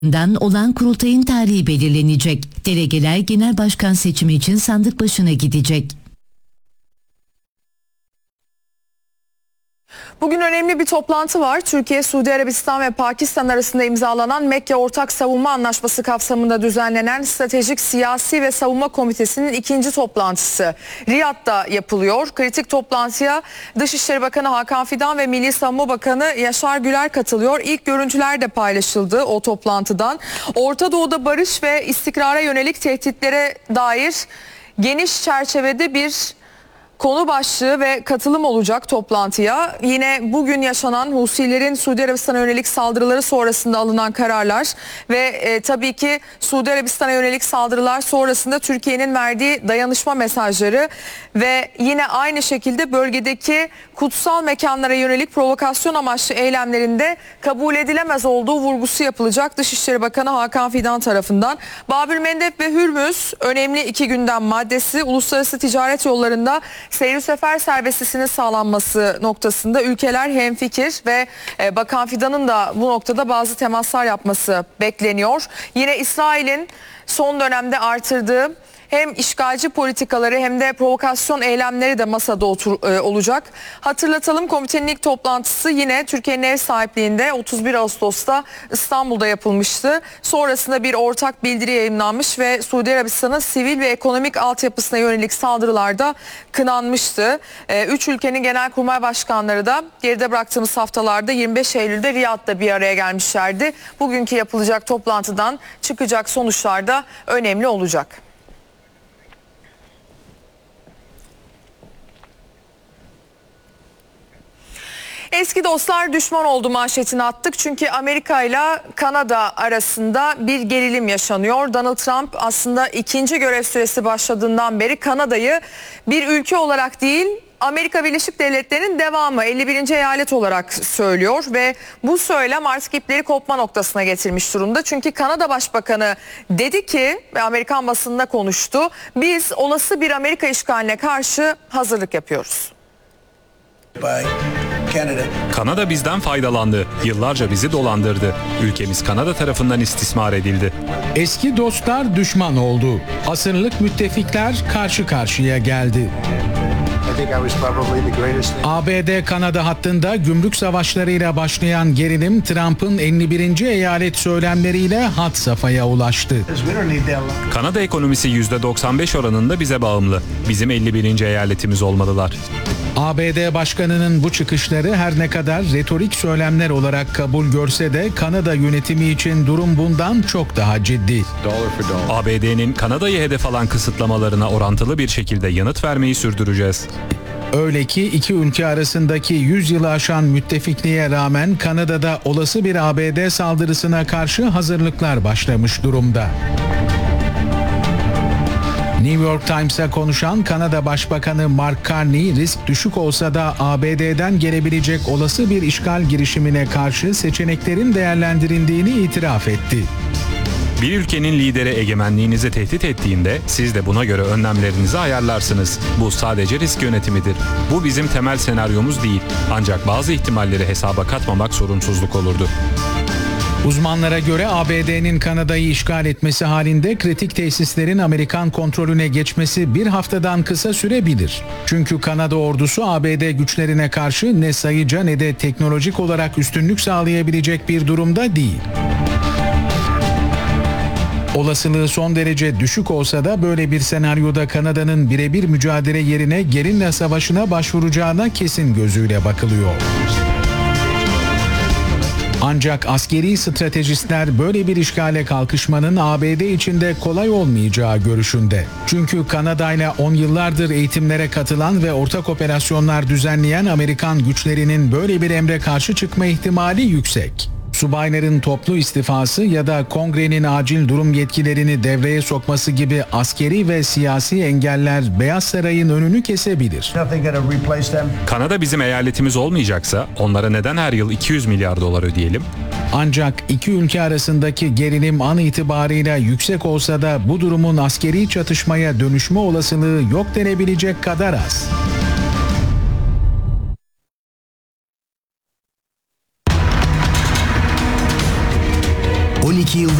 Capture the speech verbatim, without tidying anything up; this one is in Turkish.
Dan olan kurultayın tarihi belirlenecek. Delegeler genel başkan seçimi için sandık başına gidecek. Bugün önemli bir toplantı var. Türkiye, Suudi Arabistan ve Pakistan arasında imzalanan Mekke Ortak Savunma Anlaşması kapsamında düzenlenen Stratejik Siyasi ve Savunma Komitesi'nin ikinci toplantısı Riyad'da yapılıyor. Kritik toplantıya Dışişleri Bakanı Hakan Fidan ve Milli Savunma Bakanı Yaşar Güler katılıyor. İlk görüntüler de paylaşıldı o toplantıdan. Orta Doğu'da barış ve istikrara yönelik tehditlere dair geniş çerçevede bir konu başlığı ve katılım olacak toplantıya. Yine bugün yaşanan Husilerin Suudi Arabistan'a yönelik saldırıları sonrasında alınan kararlar ve e, tabii ki Suudi Arabistan'a yönelik saldırılar sonrasında Türkiye'nin verdiği dayanışma mesajları ve yine aynı şekilde bölgedeki kutsal mekanlara yönelik provokasyon amaçlı eylemlerinde kabul edilemez olduğu vurgusu yapılacak Dışişleri Bakanı Hakan Fidan tarafından. Babülmendeb ve Hürmüz önemli iki gündem maddesi. Uluslararası ticaret yollarında seyir sefer serbestliğinin sağlanması noktasında ülkeler hemfikir ve e, Bakan Fidan'ın da bu noktada bazı temaslar yapması bekleniyor. Yine İsrail'in son dönemde artırdığı hem işgalci politikaları hem de provokasyon eylemleri de masada otur, e, olacak. Hatırlatalım, komitenin ilk toplantısı yine Türkiye'nin ev sahipliğinde otuz bir Ağustos'ta İstanbul'da yapılmıştı. Sonrasında bir ortak bildiri yayımlanmış ve Suudi Arabistan'ın sivil ve ekonomik altyapısına yönelik saldırılarda kınanmıştı. E, üç ülkenin genelkurmay başkanları da geride bıraktığımız haftalarda yirmi beş Eylül'de Riyad'da bir araya gelmişlerdi. Bugünkü yapılacak toplantıdan çıkacak sonuçlar da önemli olacak. Eski dostlar düşman oldu manşetini attık çünkü Amerika ile Kanada arasında bir gerilim yaşanıyor. Donald Trump aslında ikinci görev süresi başladığından beri Kanada'yı bir ülke olarak değil, Amerika Birleşik Devletleri'nin devamı, elli birinci eyalet olarak söylüyor ve bu söylem artık ipleri kopma noktasına getirmiş durumda. Çünkü Kanada Başbakanı dedi ki ve Amerikan basınında konuştu, biz olası bir Amerika işgaline karşı hazırlık yapıyoruz. Bye. Canada. Kanada bizden faydalandı. Yıllarca bizi dolandırdı. Ülkemiz Kanada tarafından istismar edildi. Eski dostlar düşman oldu. Asırlık müttefikler karşı karşıya geldi. A B D-Kanada hattında gümrük savaşlarıyla başlayan gerilim Trump'ın elli birinci eyalet söylemleriyle had safhaya ulaştı. Kanada ekonomisi yüzde doksan beş oranında bize bağımlı. Bizim elli birinci eyaletimiz olmalılar. A B D Başkanı'nın bu çıkışları her ne kadar retorik söylemler olarak kabul görse de Kanada yönetimi için durum bundan çok daha ciddi. A B D'nin Kanada'yı hedef alan kısıtlamalarına orantılı bir şekilde yanıt vermeyi sürdüreceğiz. Öyle ki iki ülke arasındaki yüz yılı aşan müttefikliğe rağmen Kanada'da olası bir A B D saldırısına karşı hazırlıklar başlamış durumda. New York Times'a konuşan Kanada Başbakanı Mark Carney, risk düşük olsa da A B D'den gelebilecek olası bir işgal girişimine karşı seçeneklerin değerlendirildiğini itiraf etti. Bir ülkenin lideri egemenliğinizi tehdit ettiğinde siz de buna göre önlemlerinizi ayarlarsınız. Bu sadece risk yönetimidir. Bu bizim temel senaryomuz değil. Ancak bazı ihtimalleri hesaba katmamak sorumsuzluk olurdu. Uzmanlara göre A B D'nin Kanada'yı işgal etmesi halinde kritik tesislerin Amerikan kontrolüne geçmesi bir haftadan kısa sürebilir. Çünkü Kanada ordusu A B D güçlerine karşı ne sayıca ne de teknolojik olarak üstünlük sağlayabilecek bir durumda değil. Olasılığı son derece düşük olsa da böyle bir senaryoda Kanada'nın birebir mücadele yerine gerilla savaşına başvuracağına kesin gözüyle bakılıyor. Ancak askeri stratejistler böyle bir işgale kalkışmanın A B D içinde kolay olmayacağı görüşünde. Çünkü Kanada'yla on yıllardır eğitimlere katılan ve ortak operasyonlar düzenleyen Amerikan güçlerinin böyle bir emre karşı çıkma ihtimali yüksek. Subayların toplu istifası ya da kongrenin acil durum yetkilerini devreye sokması gibi askeri ve siyasi engeller Beyaz Saray'ın önünü kesebilir. Kanada bizim eyaletimiz olmayacaksa onlara neden her yıl iki yüz milyar dolar ödeyelim? Ancak iki ülke arasındaki gerilim an itibarıyla yüksek olsa da bu durumun askeri çatışmaya dönüşme olasılığı yok denebilecek kadar az. on iki iki yıldır